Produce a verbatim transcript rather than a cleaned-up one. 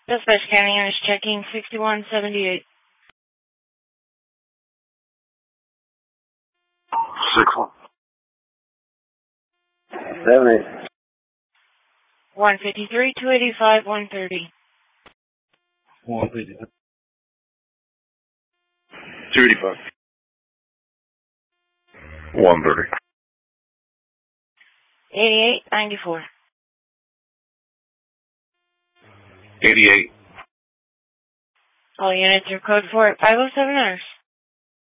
Dispatch County is checking sixty-one seventy-eight. Six one. Seven eight. one fifty-three, two eighty-five, one thirty. One fifty. Two eighty-five. One thirty. eighty-eight ninety-four. Eighty-eight. All units are code four at five oh seven hours.